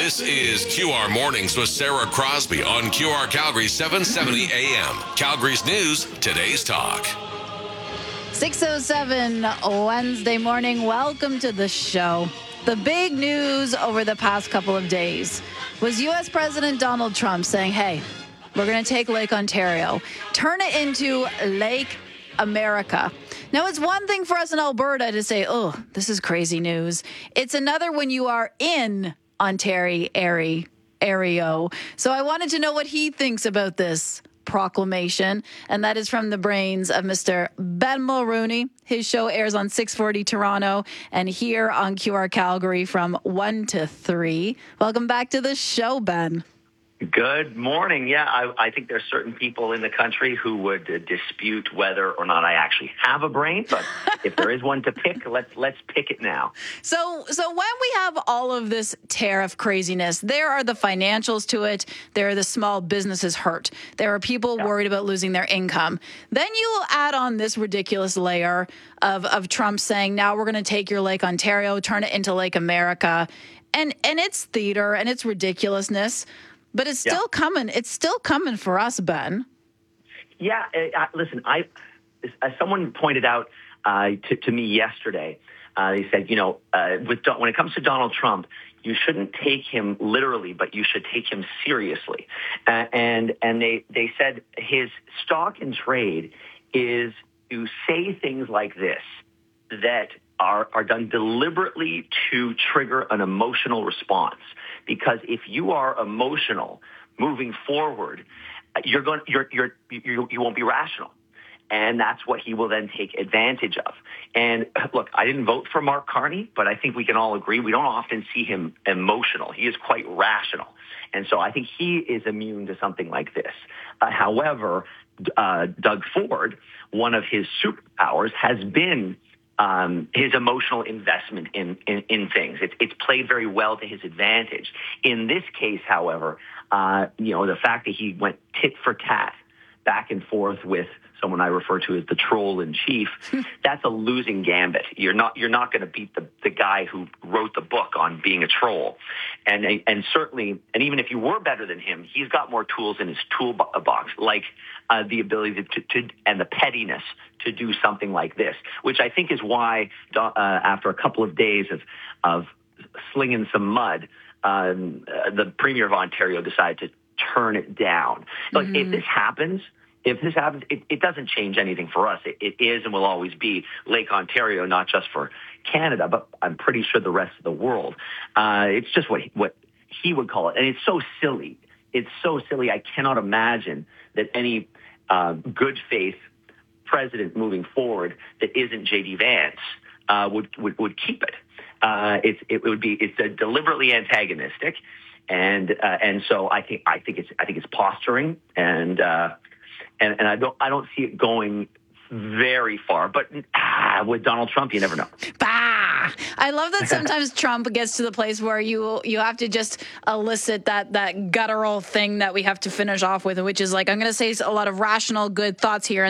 This is QR Mornings with Sarah Crosby on QR Calgary 770 AM. Calgary's news, today's talk. 6:07 Wednesday morning. Welcome to the show. The big news over the past couple of days was U.S. President Donald Trump saying, hey, we're going to take Lake Ontario, turn it into Lake America. Now, it's one thing for us in Alberta to say, oh, this is crazy news. It's another when you are in Ontario area. So I wanted to know what he thinks about this proclamation, and that is from the brains of Mr. Ben Mulroney. His show airs on 640 Toronto and here on QR Calgary from 1 to 3. Welcome back to the show, Ben. Good morning. Yeah, I think there's certain people in the country who would dispute whether or not I actually have a brain, but if there is one to pick, let's pick it now. So when we have all of this tariff craziness, there are the financials to it. There are the small businesses hurt. There are people worried about losing their income. Then you add on this ridiculous layer of Trump saying, now we're going to take your Lake Ontario, turn it into Lake America. And it's theater and it's ridiculousness. But it's still coming. It's still coming for us, Ben. Yeah. Listen, as someone pointed out to me yesterday, they said, when it comes to Donald Trump, you shouldn't take him literally, but you should take him seriously. And they said his stock in trade is to say things like this that are done deliberately to trigger an emotional response. Because if you are emotional moving forward, you won't be rational. And that's what he will then take advantage of. And look, I didn't vote for Mark Carney, but I think we can all agree we don't often see him emotional. He is quite rational. And so I think he is immune to something like this. However, Doug Ford, one of his superpowers has been his emotional investment in things. It's played very well to his advantage. In this case, however, the fact that he went tit for tat back and forth with someone I refer to as the troll in chief, that's a losing gambit. You're not going to beat the guy who wrote the book on being a troll. And certainly, and even if you were better than him, he's got more tools in his toolbox, like the ability to and the pettiness to do something like this, which I think is why after a couple of days of slinging some mud, the Premier of Ontario decided to turn it down. Like, if this happens, it doesn't change anything for us. It is and will always be Lake Ontario, not just for Canada, but I'm pretty sure the rest of the world. It's just what he would call it. And it's so silly. It's so silly. I cannot imagine that any good faith president moving forward that isn't J.D. Vance would keep it. It's deliberately antagonistic. And so I think it's posturing and I don't see it going very far. But with Donald Trump, you never know. I love that sometimes Trump gets to the place where you have to just elicit that guttural thing that we have to finish off with, which is like, I'm going to say a lot of rational, good thoughts here.